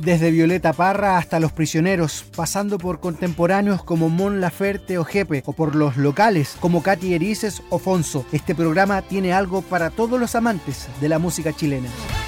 Desde Violeta Parra hasta Los Prisioneros, pasando por contemporáneos como Mon Laferte o Jepe, o por los locales como Katy Erices o Fonso. Este programa tiene algo para todos los amantes de la música chilena.